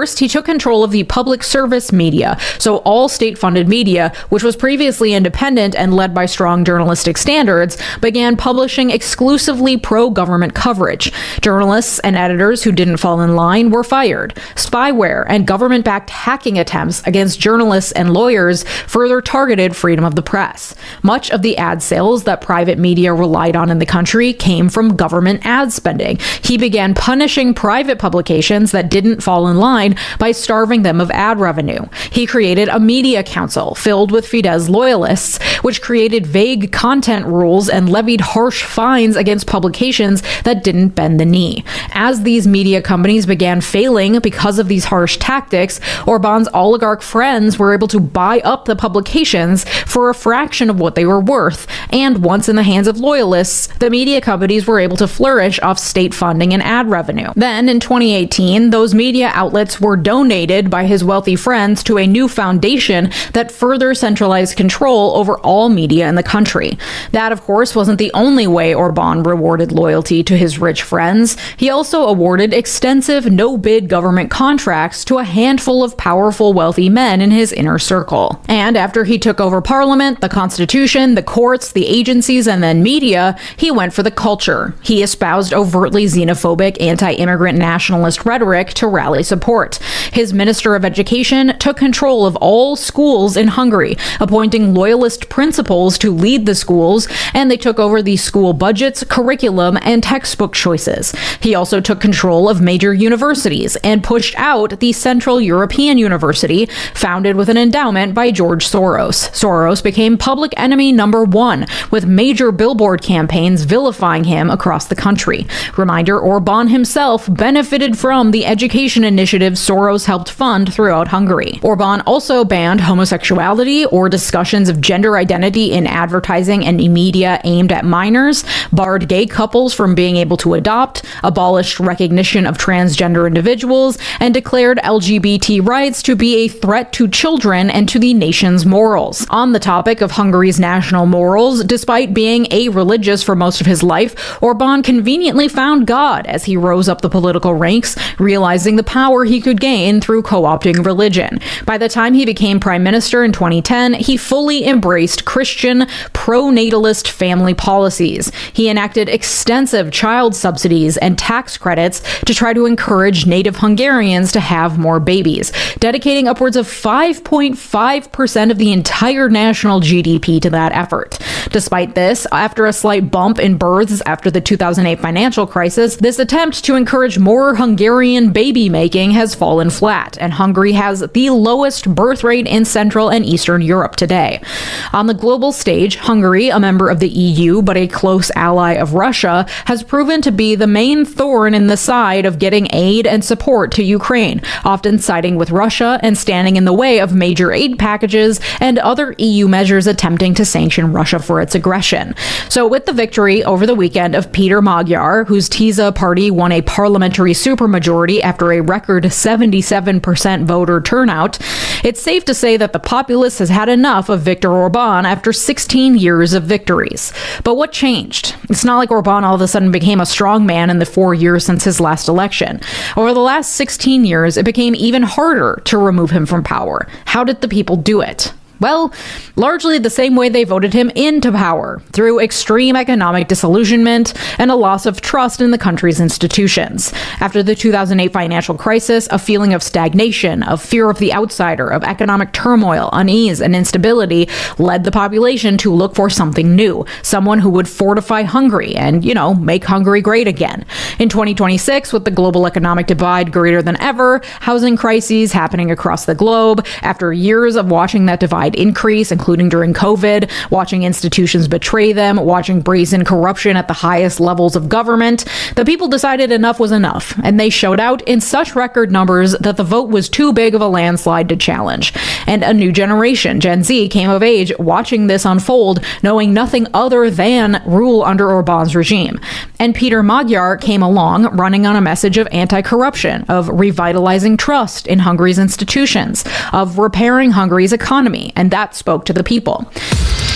First, he took control of the public service media, so all state-funded media, which was previously independent and led by strong journalistic standards, began publishing exclusively pro-government coverage. Journalists and editors who didn't fall in line were fired. Spyware and government-backed hacking attempts against journalists and lawyers further targeted freedom of the press. Much of the ad sales that private media relied on in the country came from government ad spending. He began punishing private publications that didn't fall in line by starving them of ad revenue. He created a media council filled with Fidesz loyalists, which created vague content rules and levied harsh fines against publications that didn't bend the knee. As these media companies began failing because of these harsh tactics, Orban's oligarch friends were able to buy up the publications for a fraction of what they were worth, and once in the hands of loyalists, the media companies were able to flourish off state funding and ad revenue. Then, in 2018, those media outlets were donated by his wealthy friends to a new foundation that further centralized control over all media in the country. That, of course, wasn't the only way Orban rewarded loyalty to his rich friends. He also awarded extensive no-bid government contracts to a handful of powerful, wealthy men in his inner circle. And after he took over parliament, the constitution, the courts, the agencies, and then media, he went for the culture. He espoused overtly xenophobic, anti-immigrant nationalist rhetoric to rally support. His Minister of Education took control of all schools in Hungary, appointing loyalist principals to lead the schools, and they took over the school budgets, curriculum, and textbook choices. He also took control of major universities and pushed out the Central European University, founded with an endowment by George Soros. Soros became public enemy number one, with major billboard campaigns vilifying him across the country. Reminder, Orban himself benefited from the education initiatives Soros helped fund throughout Hungary. Orban also banned homosexuality or discussions of gender identity in advertising and media aimed at minors, barred gay couples from being able to adopt, abolished recognition of transgender individuals, and declared LGBT rights to be a threat to children and to the nation's morals. On the topic of Hungary's national morals, despite being a-religious for most of his life, Orban conveniently found God as he rose up the political ranks, realizing the power he could gain through co-opting religion. By the time he became prime minister in 2010, he fully embraced Christian, pro-natalist family policies. He enacted extensive child subsidies and tax credits to try to encourage native Hungarians to have more babies, dedicating upwards of 5.5% of the entire national GDP to that effort. Despite this, after a slight bump in births after the 2008 financial crisis, this attempt to encourage more Hungarian baby making has fallen flat, and Hungary has the lowest birth rate in Central and Eastern Europe today. On the global stage, Hungary, a member of the EU but a close ally of Russia, has proven to be the main thorn in the side of getting aid and support to Ukraine, often siding with Russia and standing in the way of major aid packages and other EU measures attempting to sanction Russia for its aggression. So with the victory over the weekend of Peter Magyar, whose TISA party won a parliamentary supermajority after a record 77% voter turnout, it's safe to say that the populace has had enough of Viktor Orban after 16 years of victories. But what changed? It's not like Orban all of a sudden became a strong man in the 4 years since his last election. Over the last 16 years, it became even harder to remove him from power. How did the people do it? Well, largely the same way they voted him into power, through extreme economic disillusionment and a loss of trust in the country's institutions. After the 2008 financial crisis, a feeling of stagnation, of fear of the outsider, of economic turmoil, unease, and instability led the population to look for something new, someone who would fortify Hungary and, make Hungary great again. In 2026, with the global economic divide greater than ever, housing crises happening across the globe, after years of watching that divide increase, including during COVID, watching institutions betray them, watching brazen corruption at the highest levels of government, the people decided enough was enough, and they showed out in such record numbers that the vote was too big of a landslide to challenge. And a new generation, Gen Z, came of age watching this unfold, knowing nothing other than rule under Orban's regime. And Peter Magyar came along running on a message of anti-corruption, of revitalizing trust in Hungary's institutions, of repairing Hungary's economy, and that spoke to the people.